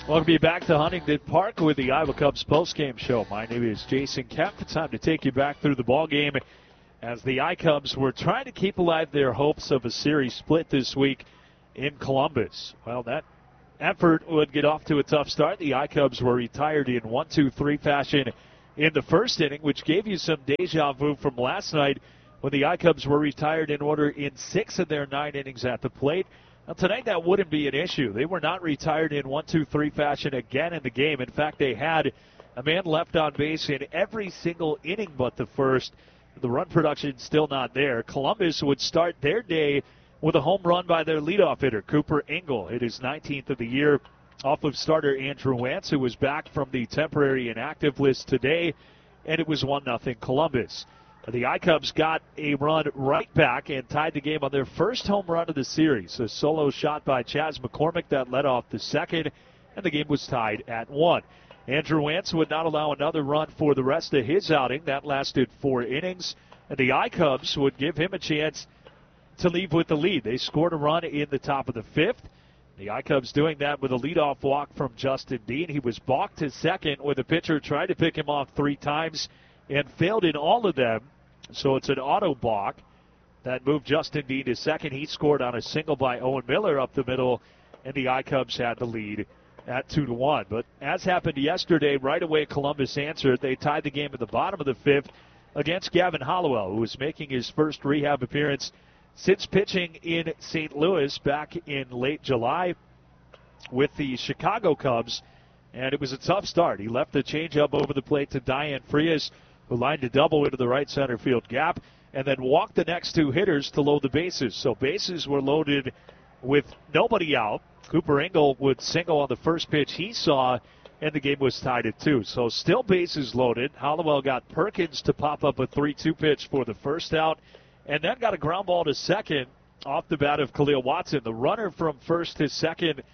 Welcome back to Huntington Park with the Iowa Cubs postgame show. My name is Jason Kemp. It's time to take you back through the ball game as the I-Cubs were trying to keep alive their hopes of a series split this week in Columbus. Well, that effort would get off to a tough start. The I-Cubs were retired in 1-2-3 fashion in the first inning, which gave you some deja vu from last night when the I-Cubs were retired in order in 6 of their 9 innings at the plate. Now, tonight that wouldn't be an issue. They were not retired in 1-2-3 fashion again in the game. In fact, they had a man left on base in every single inning but the first. The run production still not there. Columbus would start their day with a home run by their leadoff hitter, Cooper Engel. Hit his 19th of the year off of starter Andrew Wantz, who was back from the temporary inactive list today, and it was 1-0 Columbus. The I-Cubs got a run right back and tied the game on their first home run of the series. A solo shot by Chas McCormick that led off the second, and the game was tied at 1. Andrew Wantz would not allow another run for the rest of his outing. That lasted 4 innings, and the I-Cubs would give him a chance to leave with the lead. They scored a run in the top of the 5th. The I-Cubs doing that with a leadoff walk from Justin Dean. He was balked to second when the pitcher tried to pick him off 3 times and failed in all of them. So it's an auto balk that moved Justin Dean to second. He scored on a single by Owen Miller up the middle, and the I-Cubs had the lead at 2-1. But as happened yesterday, right away Columbus answered. They tied the game at the bottom of the 5th against Gavin Hollowell, who was making his first rehab appearance since pitching in St. Louis back in late July with the Chicago Cubs. And it was a tough start. He left the changeup over the plate to Diane Frias, who lined a double into the right center field gap, and then walked the next 2 hitters to load the bases. So bases were loaded with nobody out. Cooper Engel would single on the first pitch he saw, and the game was tied at 2. So still bases loaded. Hollowell got Perkins to pop up a 3-2 pitch for the first out, and then got a ground ball to second off the bat of Khalil Watson. The runner from first to second,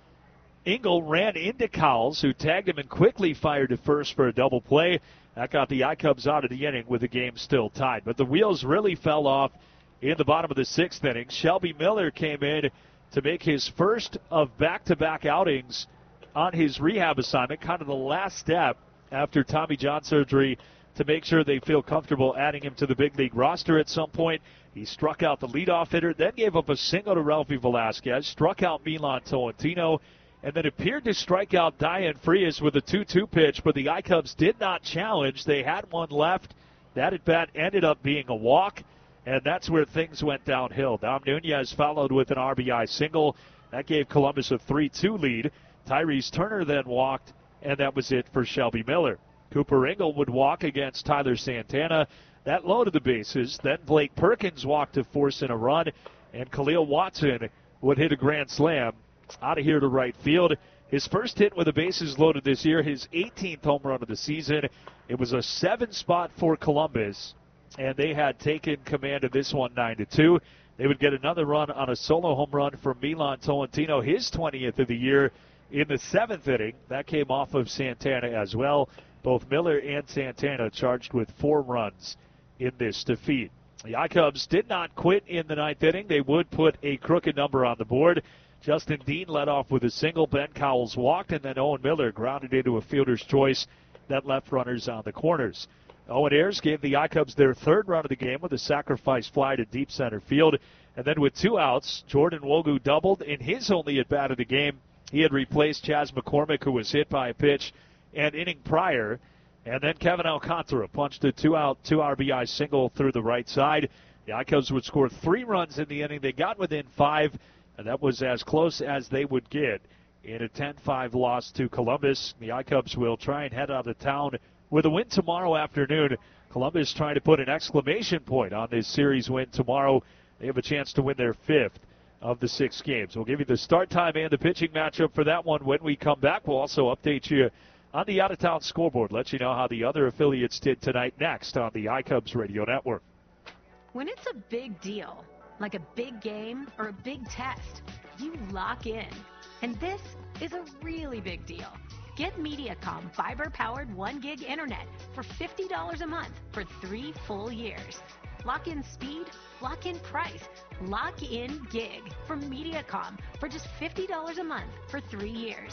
Engel, ran into Cowles, who tagged him and quickly fired to first for a double play. That got the I-Cubs out of the inning with the game still tied. But the wheels really fell off in the bottom of the 6th inning. Shelby Miller came in to make his first of back-to-back outings on his rehab assignment, kind of the last step after Tommy John surgery to make sure they feel comfortable adding him to the big league roster at some point. He struck out the leadoff hitter, then gave up a single to Ralphie Velasquez, struck out Milan Tolentino, and then appeared to strike out Diane Frias with a 2-2 pitch, but the I-Cubs did not challenge. They had one left. That at-bat ended up being a walk, and that's where things went downhill. Dom Nunez followed with an RBI single. That gave Columbus a 3-2 lead. Tyrese Turner then walked, and that was it for Shelby Miller. Cooper Engel would walk against Tyler Santana. That loaded the bases. Then Blake Perkins walked to force in a run, and Khalil Watson would hit a grand slam out of here to right field. His first hit with the bases loaded this year, his 18th home run of the season. It was a 7 spot for Columbus, and they had taken command of this one 9-2. They would get another run on a solo home run from Milan Tolentino, his 20th of the year, in the 7th inning. That came off of Santana as well. Both Miller and Santana charged with 4 runs in this defeat. The I-Cubs did not quit in the 9th inning. They would put a crooked number on the board. Justin Dean led off with a single. Ben Cowles walked, and then Owen Miller grounded into a fielder's choice that left runners on the corners. Owen Ayers gave the I-Cubs their 3rd run of the game with a sacrifice fly to deep center field. And then with 2 outs, Jordan Wogu doubled in his only at-bat of the game. He had replaced Chas McCormick, who was hit by a pitch an inning prior. And then Kevin Alcantara punched a 2-out, 2 RBI single through the right side. The I-Cubs would score 3 runs in the inning. They got within 5. And that was as close as they would get in a 10-5 loss to Columbus. The I-Cubs will try and head out of town with a win tomorrow afternoon. Columbus trying to put an exclamation point on this series win tomorrow. They have a chance to win their 5th of the 6 games. We'll give you the start time and the pitching matchup for that one when we come back. We'll also update you on the out-of-town scoreboard, let you know how the other affiliates did tonight next on the I-Cubs Radio Network. When it's a big deal, like a big game or a big test, you lock in. And this is a really big deal. Get Mediacom fiber-powered 1 gig internet for $50 a month for 3 full years. Lock in speed, lock in price, lock in gig from Mediacom for just $50 a month for 3 years.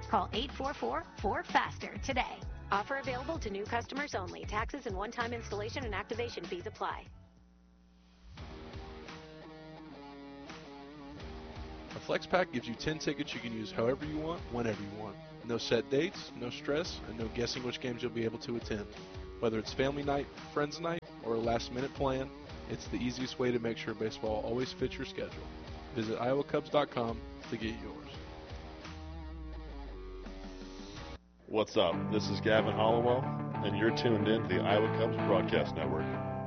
Call 844-4FASTER today. Offer available to new customers only. Taxes and one-time installation and activation fees apply. A Flex Pack gives you 10 tickets you can use however you want, whenever you want. No set dates, no stress, and no guessing which games you'll be able to attend. Whether it's family night, friends night, or a last-minute plan, it's the easiest way to make sure baseball always fits your schedule. Visit iowacubs.com to get yours. What's up? This is Gavin Hollowell, and you're tuned in to the Iowa Cubs Broadcast Network.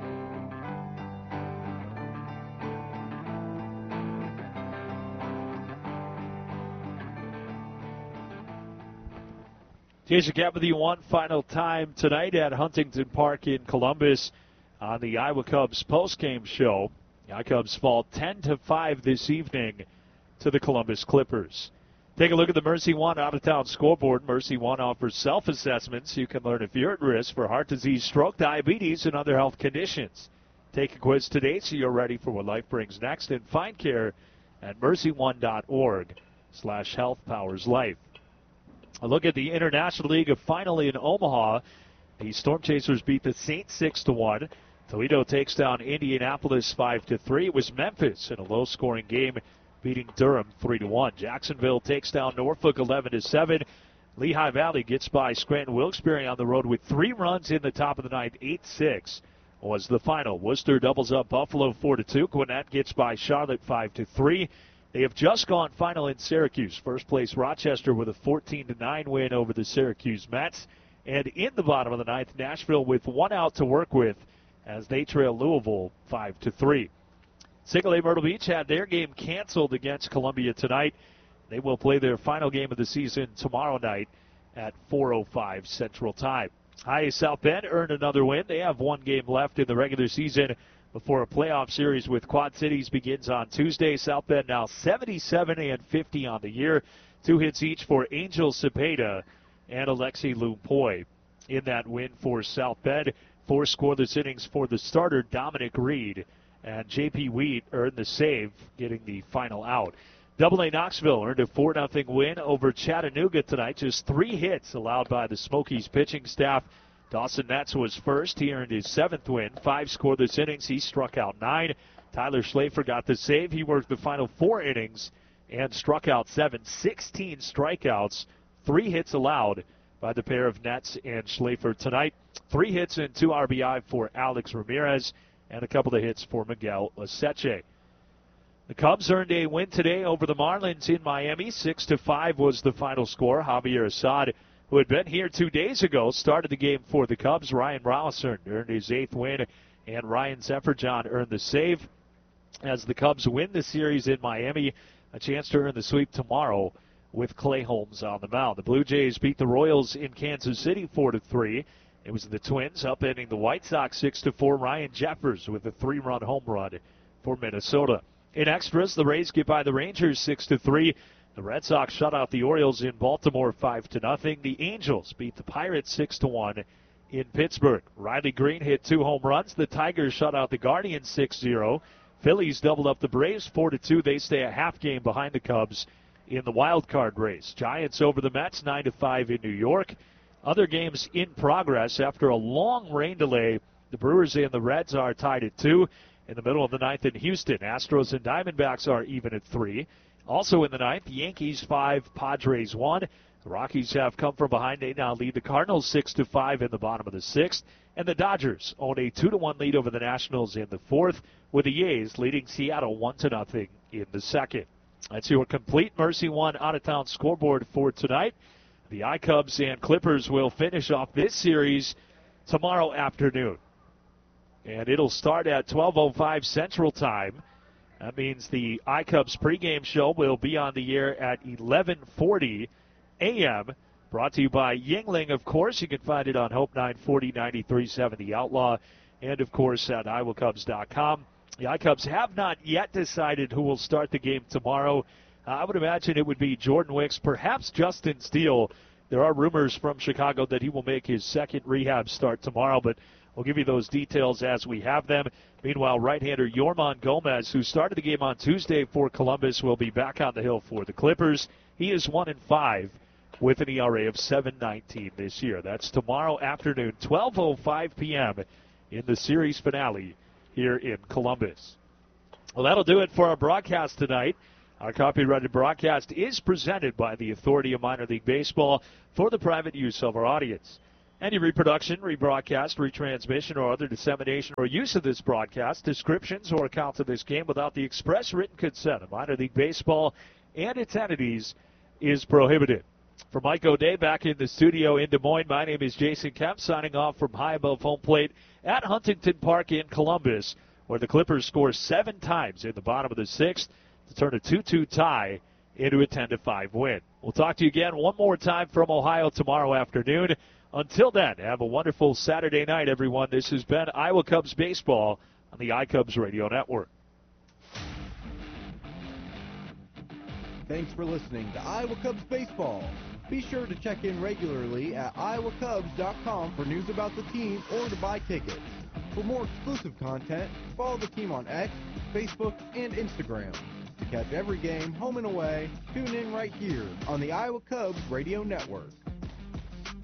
Jason Cap with you one final time tonight at Huntington Park in Columbus on the Iowa Cubs postgame show. The Iowa Cubs fall 10-5 this evening to the Columbus Clippers. Take a look at the Mercy One out-of-town scoreboard. Mercy One offers self-assessments. You can learn if you're at risk for heart disease, stroke, diabetes, and other health conditions. Take a quiz today so you're ready for what life brings next, and find care at mercyone.org/healthpowerslife. A look at the International League finally in Omaha. The Storm Chasers beat the Saints 6-1. Toledo takes down Indianapolis 5-3. It was Memphis in a low-scoring game, beating Durham 3-1. Jacksonville takes down Norfolk 11-7. Lehigh Valley gets by Scranton Wilkes-Barre on the road with 3 runs in the top of the ninth. 8-6 was the final. Worcester doubles up Buffalo 4-2. Gwinnett gets by Charlotte 5-3. They have just gone final in Syracuse. First place Rochester with a 14-9 win over the Syracuse Mets. And in the bottom of the ninth, Nashville with 1 out to work with as they trail Louisville 5-3. Single A Myrtle Beach had their game canceled against Columbia tonight. They will play their final game of the season tomorrow night at 4:05 Central Time. High South Bend earned another win. They have 1 game left in the regular season before a playoff series with Quad Cities begins on Tuesday. South Bend now 77-50 on the year. 2 hits each for Angel Cepeda and Alexi Lumpoy in that win for South Bend. 4 scoreless innings for the starter, Dominic Reed. And J.P. Wheat earned the save, getting the final out. AA Knoxville earned a 4-0 win over Chattanooga tonight. Just 3 hits allowed by the Smokies pitching staff. Dawson Metz was first. He earned his 7th win. 5 scoreless innings. He struck out 9. Tyler Schlafer got the save. He worked the final 4 innings and struck out 7. 16 strikeouts. 3 hits allowed by the pair of Nets and Schlafer tonight. 3 hits and 2 RBI for Alex Ramirez and a couple of hits for Miguel Aceche. The Cubs earned a win today over the Marlins in Miami. 6-5 was the final score. Javier Assad, who had been here 2 days ago, started the game for the Cubs. Ryan Rolison earned his 8th win, and Ryan Zefferjohn earned the save. As the Cubs win the series in Miami, a chance to earn the sweep tomorrow with Clay Holmes on the mound. The Blue Jays beat the Royals in Kansas City 4-3. It was the Twins upending the White Sox 6-4. Ryan Jeffers with a 3-run home run for Minnesota. In extras, the Rays get by the Rangers 6-3. The Red Sox shut out the Orioles in Baltimore 5-0. The Angels beat the Pirates 6-1 in Pittsburgh. Riley Green hit 2 home runs. The Tigers shut out the Guardians 6-0. Phillies doubled up the Braves 4-2. They stay a half game behind the Cubs in the wild card race. Giants over the Mets 9-5 in New York. Other games in progress after a long rain delay. The Brewers and the Reds are tied at 2. In the middle of the ninth in Houston, Astros and Diamondbacks are even at 3. Also in the ninth, Yankees 5, Padres 1. The Rockies have come from behind. They now lead the Cardinals 6-5 in the bottom of the 6th. And the Dodgers own a 2-1 lead over the Nationals in the 4th, with the A's leading Seattle 1-0 in the 2nd. That's your complete Mercy One out-of-town scoreboard for tonight. The iCubs and Clippers will finish off this series tomorrow afternoon. And it'll start at 12:05 Central Time. That means the iCubs pregame show will be on the air at 11:40 a.m. Brought to you by Yuengling, of course. You can find it on Hope 940, 93.7 The Outlaw, and, of course, at iowacubs.com. The iCubs have not yet decided who will start the game tomorrow. I would imagine it would be Jordan Wicks, perhaps Justin Steele. There are rumors from Chicago that he will make his second rehab start tomorrow, but we'll give you those details as we have them. Meanwhile, right-hander Yorman Gomez, who started the game on Tuesday for Columbus, will be back on the hill for the Clippers. He is 1-5 with an ERA of 7.19 this year. That's tomorrow afternoon, 12:05 p.m. in the series finale here in Columbus. Well, that'll do it for our broadcast tonight. Our copyrighted broadcast is presented by the Authority of Minor League Baseball for the private use of our audience. Any reproduction, rebroadcast, retransmission, or other dissemination or use of this broadcast, descriptions, or accounts of this game without the express written consent of Minor League Baseball and its entities is prohibited. For Mike O'Day back in the studio in Des Moines, my name is Jason Kemp, signing off from high above home plate at Huntington Park in Columbus, where the Clippers score 7 times in the bottom of the 6th to turn a 2-2 tie into a 10-5 win. We'll talk to you again one more time from Ohio tomorrow afternoon. Until then, have a wonderful Saturday night, everyone. This has been Iowa Cubs Baseball on the iCubs Radio Network. Thanks for listening to Iowa Cubs Baseball. Be sure to check in regularly at iowacubs.com for news about the team or to buy tickets. For more exclusive content, follow the team on X, Facebook, and Instagram. To catch every game, home and away, tune in right here on the Iowa Cubs Radio Network.